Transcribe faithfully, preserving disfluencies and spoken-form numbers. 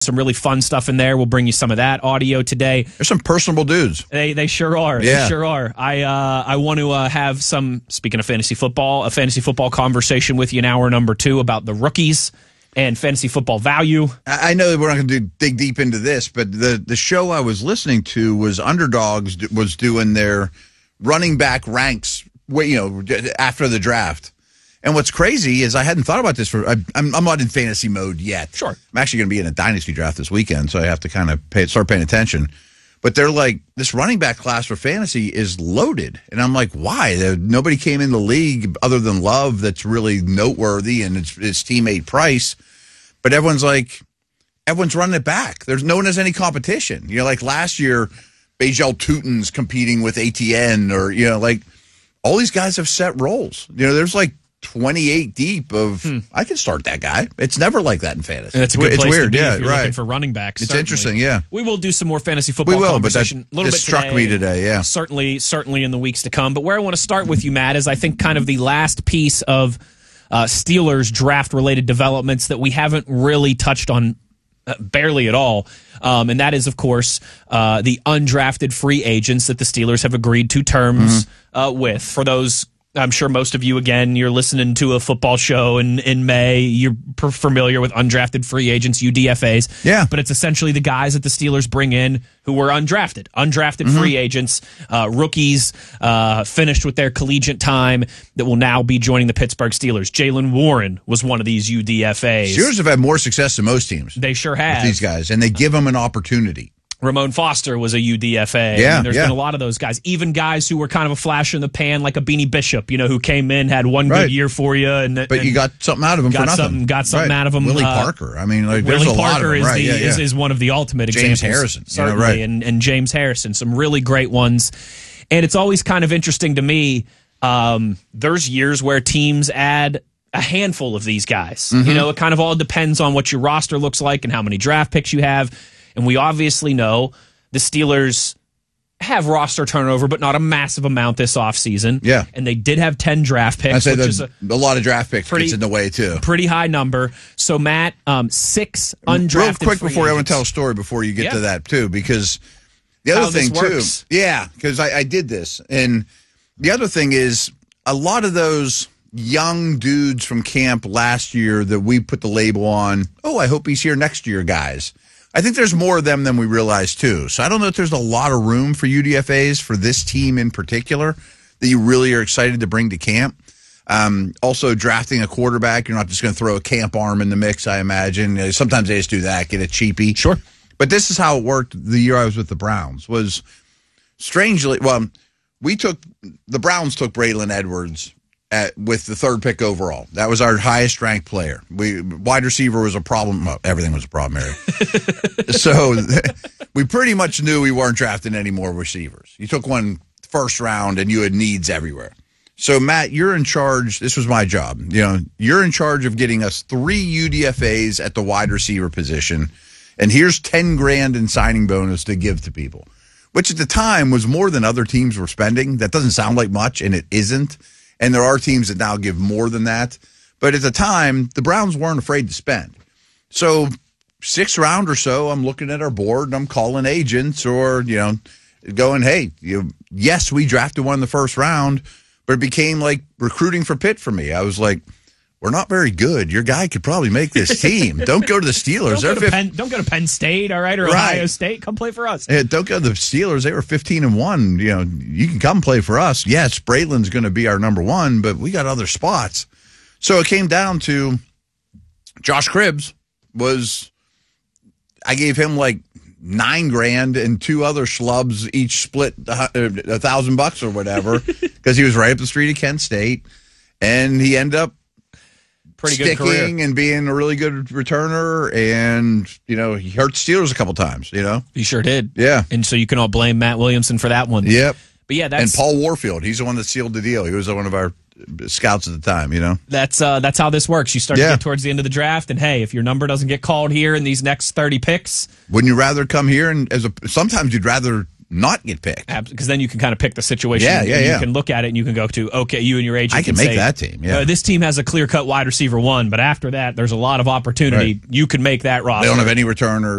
Some really fun stuff in there. We'll bring you some of that audio today. There's some personable dudes. They they sure are. Yeah. They sure are. I uh, I want to uh, have some, speaking of fantasy football, a fantasy football conversation with you in hour number two about the rookies and fantasy football value. I know that we're not going to dig deep into this, but the, the show I was listening to was Underdogs was doing their running back ranks, you know, after the draft. And what's crazy is I hadn't thought about this for. I, I'm I'm not in fantasy mode yet. Sure, I'm actually going to be in a dynasty draft this weekend, so I have to kind of pay, start paying attention. But they're like, this running back class for fantasy is loaded, and I'm like, why? There, nobody came in the league other than Love that's really noteworthy, and it's, it's teammate Price. But everyone's like, everyone's running it back. There's no one has any competition. You know, like last year, Bajel Tutin's competing with A T N, or you know, like all these guys have set roles. You know, there's like twenty-eight deep of hmm. I can start that guy. It's never like that in fantasy. And it's a good it's place weird, to be yeah, if you're right. looking for running backs. It's certainly. Interesting, yeah. We will do some more fantasy football we will, conversation. But that, a little it bit struck today, me today, yeah. Certainly, certainly in the weeks to come. But where I want to start with you, Matt, is I think kind of the last piece of uh, Steelers draft-related developments that we haven't really touched on uh, barely at all. Um, and that is, of course, uh, the undrafted free agents that the Steelers have agreed to terms mm-hmm. uh, with. For those I'm sure most of you, again, you're listening to a football show in, in May. You're per- familiar with undrafted free agents, U D F As. Yeah. But it's essentially the guys that the Steelers bring in who were undrafted. Undrafted mm-hmm. free agents, uh, rookies, uh, finished with their collegiate time that will now be joining the Pittsburgh Steelers. Jaylen Warren was one of these U D F As. Steelers have had more success than most teams. They sure have. With these guys, and they give them an opportunity. Ramon Foster was a U D F A. Yeah, I mean, there's yeah. been a lot of those guys. Even guys who were kind of a flash in the pan, like a Beanie Bishop, you know, who came in, had one right. good year for you, and but and you got something out of him got for nothing. Something, got something right. out of him. Willie uh, Parker. I mean, like, Willie there's a Parker lot of them. is Right, the yeah, yeah. Is, is one of the ultimate James examples. Harrison, certainly, you know, right. and and James Harrison, some really great ones. And it's always kind of interesting to me. Um, there's years where teams add a handful of these guys. Mm-hmm. You know, it kind of all depends on what your roster looks like and how many draft picks you have. And we obviously know the Steelers have roster turnover, but not a massive amount this offseason. Yeah. And they did have ten draft picks, I'd say which the, is a, a lot of draft picks pretty, gets in the way, too. Pretty high number. So, Matt, um, six undrafted Real quick free before agents. I want to tell a story before you get yeah. to that, too, because the other How thing, this too. works. Yeah, because I, I did this. And the other thing is a lot of those young dudes from camp last year that we put the label on, oh, I hope he's here next year, guys. I think there's more of them than we realize, too. So I don't know if there's a lot of room for U D F As for this team in particular that you really are excited to bring to camp. Um, also, drafting a quarterback, you're not just going to throw a camp arm in the mix, I imagine. Sometimes they just do that, get a cheapie. Sure. But this is how it worked the year I was with the Browns, was strangely, well, we took, the Browns took Braylon Edwards At, with the third pick overall. That was our highest ranked player. We wide receiver was a problem. Well, everything was a problem area. So we pretty much knew we weren't drafting any more receivers. You took one first round and you had needs everywhere. So Matt, you're in charge. This was my job. You know, you're in charge of getting us three U D F As at the wide receiver position. And here's ten grand in signing bonus to give to people, which at the time was more than other teams were spending. That doesn't sound like much, and it isn't. And there are teams that now give more than that. But at the time, the Browns weren't afraid to spend. So sixth round or so, I'm looking at our board and I'm calling agents or, you know, going, hey, you, yes, we drafted one in the first round, but it became like recruiting for Pitt for me. I was like, we're not very good. Your guy could probably make this team. Don't go to the Steelers. don't, go They're to Penn, don't go to Penn State, all right, or right. Ohio State. Come play for us. Yeah, don't go to the Steelers. They were fifteen and one. You know, you can come play for us. Yes, Braylon's going to be our number one, but we got other spots. So it came down to Josh Cribbs was, I gave him like nine grand and two other schlubs each split a, a thousand bucks or whatever because he was right up the street at Kent State, and he ended up pretty good sticking career and being a really good returner, and you know he hurt Steelers a couple times. You know he sure did. Yeah, and so you can all blame Matt Williamson for that one. Yep. But yeah, that's and Paul Warfield. He's the one that sealed the deal. He was one of our scouts at the time. You know that's uh, that's how this works. You start yeah. to get towards the end of the draft, and hey, if your number doesn't get called here in these next thirty picks, wouldn't you rather come here and as a? Sometimes you'd rather not get picked. Because then you can kind of pick the situation. Yeah, yeah, and yeah. You can look at it and you can go to, okay, you and your agent I can can make say, that team, yeah. Uh, this team has a clear-cut wide receiver one, but after that, there's a lot of opportunity. Right. You can make that roster. They don't have any returners.